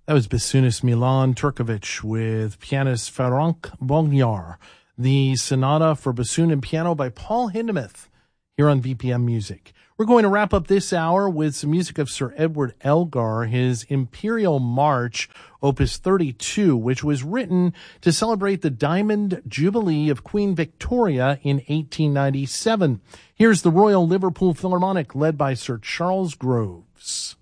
That was bassoonist Milan Turkovic with pianist Ferenc Bognyar, the sonata for bassoon and piano by Paul Hindemith, here on BPM Music. We're going to wrap up this hour with some music of Sir Edward Elgar, his Imperial March, Opus 32, which was written to celebrate the Diamond Jubilee of Queen Victoria in 1897. Here's the Royal Liverpool Philharmonic, led by Sir Charles Groves.